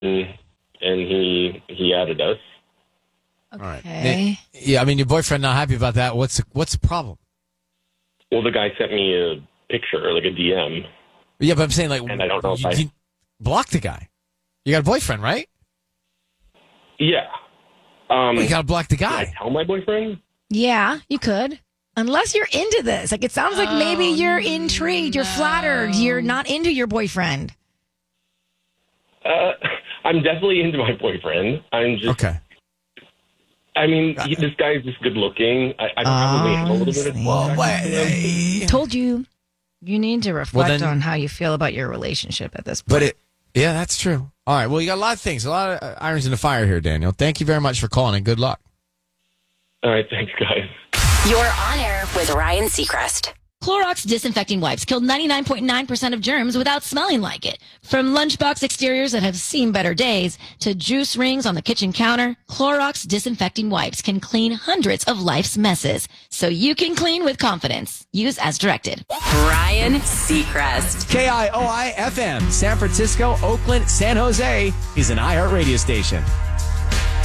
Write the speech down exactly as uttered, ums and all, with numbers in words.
and he he added us. Okay. All right. Now, yeah, I mean, your boyfriend not happy about that. What's the, what's the problem? Well, the guy sent me a picture, like a D M. Yeah, but I'm saying, like, and I don't know you, if I... you block the guy. You got a boyfriend, right? Yeah. Um, well, you got to block the guy. Can I tell my boyfriend? Yeah, you could. Unless you're into this. Like, it sounds like maybe Oh, you're intrigued, you're no. flattered, you're not into your boyfriend. Uh, I'm definitely into my boyfriend. I'm just... Okay. I mean, he, this guy's just good looking. I, I probably have a little bit of... Well, wait, Told you. You need to reflect well, then, on how you feel about your relationship at this point. But it, yeah, that's true. All right. Well, you got a lot of things, a lot of irons in the fire here, Daniel. Thank you very much for calling and good luck. All right. Thanks, guys. You're on air with Ryan Seacrest. Clorox disinfecting wipes kill ninety-nine point nine percent of germs without smelling like it. From lunchbox exteriors that have seen better days to juice rings on the kitchen counter, Clorox disinfecting wipes can clean hundreds of life's messes. So you can clean with confidence. Use as directed. Ryan Seacrest. K I O I F M, San Francisco, Oakland, San Jose is an iHeart radio station.